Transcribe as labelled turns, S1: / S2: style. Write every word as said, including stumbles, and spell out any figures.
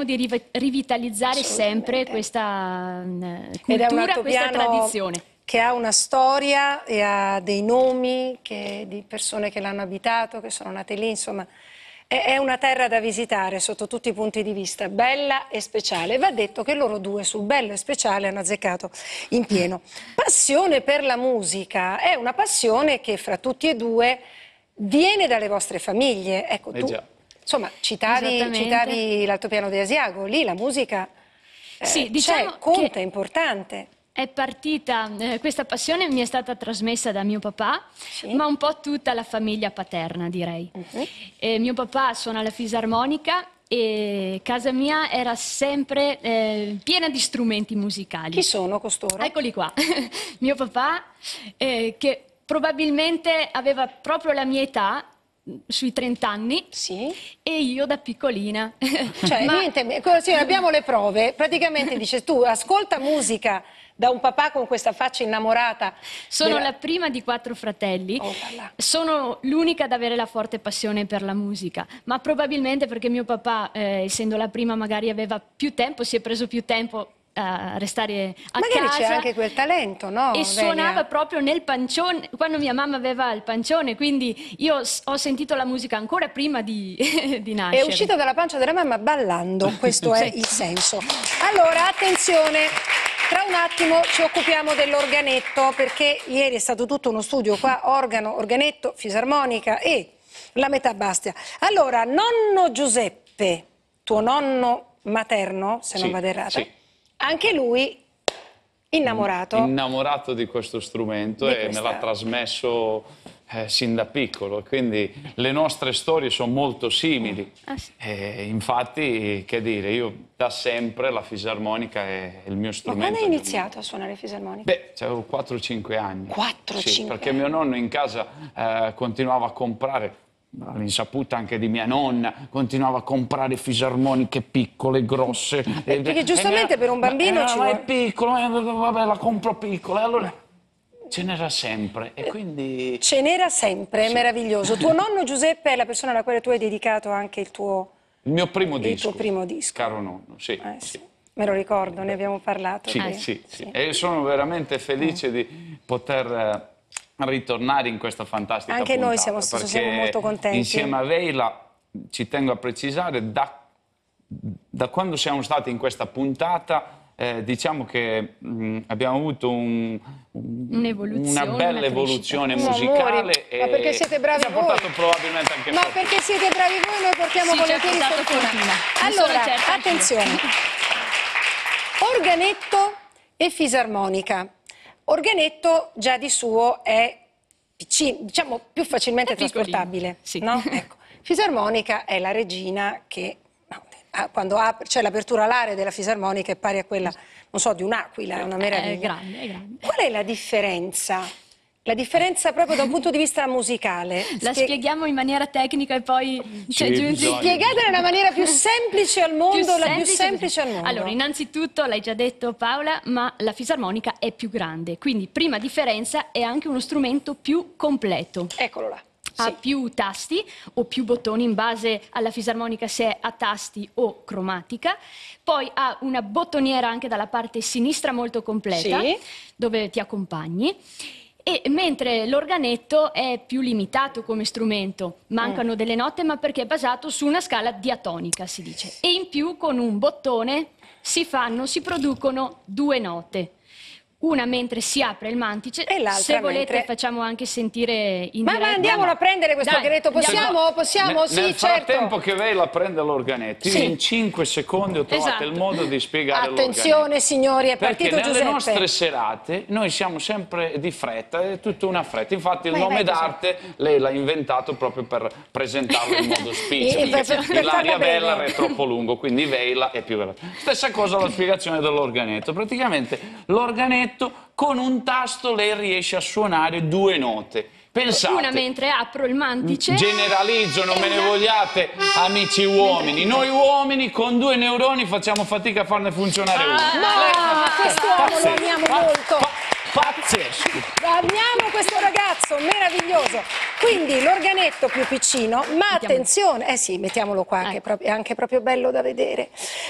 S1: di riv rivitalizzare sempre questa uh, cultura, questa tradizione.
S2: Che ha una storia e ha dei nomi che, di persone che l'hanno abitato, che sono nate lì, insomma è, è una terra da visitare sotto tutti i punti di vista, bella e speciale. Va detto che loro due sul bello e speciale hanno azzeccato in pieno. Passione per la musica è una passione che fra tutti e due viene dalle vostre famiglie. Ecco, tu, eh insomma, citavi, citavi l'altopiano di Asiago, lì la musica eh,
S1: sì, diciamo
S2: conta,
S1: che...
S2: è importante.
S1: È partita, eh, questa passione mi è stata trasmessa da mio papà, sì. ma un po' tutta la famiglia paterna, direi. Uh-huh. eh, mio papà suona la fisarmonica e casa mia era sempre eh, piena di strumenti musicali.
S2: Chi sono costoro?
S1: Eccoli qua. Mio papà, eh, che probabilmente aveva proprio la mia età, sui trenta anni,
S2: sì.
S1: e io da piccolina.
S2: Cioè, ma... niente, così abbiamo le prove. Praticamente dice tu, ascolta musica da un papà con questa faccia innamorata.
S1: Sono
S2: della...
S1: la prima di quattro fratelli,
S2: oh,
S1: sono l'unica ad avere la forte passione per la musica, ma probabilmente perché mio papà, eh, essendo la prima, magari aveva più tempo, si è preso più tempo a restare a
S2: magari
S1: casa.
S2: C'è anche quel talento, no?
S1: E
S2: Velia?
S1: Suonava proprio nel pancione, quando mia mamma aveva il pancione, quindi io ho sentito la musica ancora prima di, di nascere.
S2: È uscita dalla pancia della mamma ballando, questo è
S1: sì.
S2: il senso. Allora, attenzione, tra un attimo ci occupiamo dell'organetto, perché ieri è stato tutto uno studio qua, organo, organetto, fisarmonica e la metà Bastia. Allora, nonno Giuseppe, tuo nonno materno, se
S3: sì,
S2: non vado errata,
S3: sì.
S2: anche lui innamorato.
S3: Innamorato di questo strumento
S2: di
S3: e
S2: questa...
S3: me l'ha trasmesso eh, sin da piccolo, quindi le nostre storie sono molto simili.
S1: Ah, sì.
S3: E infatti, che dire, io da sempre la fisarmonica è il mio strumento.
S2: Ma quando hai iniziato a suonare fisarmonica?
S3: Beh, avevo quattro cinque anni.
S2: quattro cinque
S3: sì, perché mio nonno in casa eh, continuava a comprare, all'insaputa anche di mia nonna, continuava a comprare fisarmoniche piccole, grosse.
S2: Eh, perché giustamente per un bambino
S3: eh,
S2: ci
S3: ma
S2: vuole...
S3: è piccolo, eh, vabbè, la compro piccola, allora ce n'era sempre e quindi...
S2: Ce n'era sempre,
S3: sì.
S2: Meraviglioso. Tuo nonno Giuseppe è la persona alla quale tu hai dedicato anche il tuo...
S3: Il mio primo
S2: il
S3: disco.
S2: tuo primo disco.
S3: Caro nonno, sì.
S2: Eh, sì.
S3: sì.
S2: Me lo ricordo, ne abbiamo parlato.
S3: Sì,
S2: che...
S3: sì, sì,
S2: sì.
S3: E sono veramente felice mm. di poter... Eh, ritornare in questa fantastica
S2: anche
S3: puntata,
S2: noi siamo, siamo molto contenti.
S3: Insieme a Veila, ci tengo a precisare, da, da quando siamo stati in questa puntata eh, diciamo che mh, abbiamo avuto un, un, una bella una evoluzione musicale
S2: e ma perché siete bravi
S3: ci ha portato probabilmente anche
S2: ma
S3: fortuna.
S2: Perché siete bravi voi, noi portiamo
S1: sì,
S2: volentieri fortuna.
S1: fortuna
S2: Allora, certo attenzione, organetto e fisarmonica. Organetto già di suo è piccino, diciamo più facilmente è trasportabile,
S1: sì.
S2: no? Ecco. Fisarmonica è la regina che no, quando c'è l'apertura alare della fisarmonica è pari a quella, non so, di un'aquila, è una meraviglia.
S1: È grande, è grande.
S2: Qual è la differenza? La differenza proprio da un punto di vista musicale?
S1: La Spie... spieghiamo in maniera tecnica e poi...
S3: Sì, bisogna...
S2: Spiegatela nella maniera più semplice al mondo, più la semplice più semplice al mondo.
S1: Allora, innanzitutto, l'hai già detto Paola, ma la fisarmonica è più grande, quindi prima differenza è anche uno strumento più completo.
S2: Eccolo là.
S1: Ha
S2: sì.
S1: più tasti o più bottoni in base alla fisarmonica se è a tasti o cromatica, poi ha una bottoniera anche dalla parte sinistra molto completa, sì. dove ti accompagni. E mentre l'organetto è più limitato come strumento, mancano mm. delle note, ma perché è basato su una scala diatonica, si dice. E in più con un bottone si fanno, si producono due note. Una mentre si apre il mantice, e l'altra se volete mentre... facciamo anche sentire in
S2: ma,
S1: diretta.
S2: Ma andiamolo a prendere questo organetto, possiamo? Possiamo?
S3: Ne,
S2: sì,
S3: nel
S2: certo.
S3: Nel frattempo che lei la prende l'organetto, sì. in cinque secondi ho trovato esatto. il modo di spiegare l'organetto.
S2: Attenzione signori, è partito
S3: Perché
S2: Giuseppe.
S3: nelle nostre serate noi siamo sempre di fretta, è tutta una fretta. Infatti il vai, nome d'arte lei l'ha inventato proprio per presentarlo in modo spiccio. Ilaria Bella è troppo lungo, quindi Veila è più veloce. Stessa cosa la spiegazione dell'organetto. Praticamente l'organetto con un tasto lei riesce a suonare due note. Pensate,
S1: una mentre apro il mantice.
S3: Generalizzo, non me ne vogliate, amici uomini. Noi uomini con due neuroni facciamo fatica a farne funzionare
S2: ah,
S3: uno.
S2: No, ma quest'uomo lo amiamo molto.
S3: Pazzesco.
S2: Amiamo questo ragazzo, meraviglioso. Quindi l'organetto più piccino, ma attenzione, eh sì, mettiamolo qua, che è anche proprio bello da vedere.